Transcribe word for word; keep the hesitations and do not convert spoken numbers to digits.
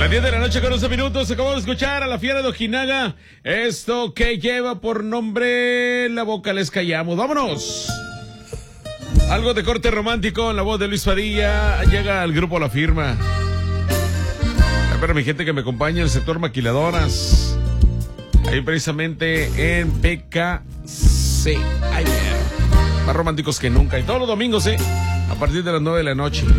diez de la noche con once minutos, acabamos de escuchar a la Fiera de Ojinaga. Esto que lleva por nombre La Boca Les Callamos. ¡Vámonos! Algo de corte romántico en la voz de Luis Padilla. Llega al grupo La Firma. Para mi gente que me acompaña en el sector maquiladoras. Ahí precisamente en P K C. Ay, más románticos que nunca. Y todos los domingos, ¿eh? A partir de las nueve de la noche.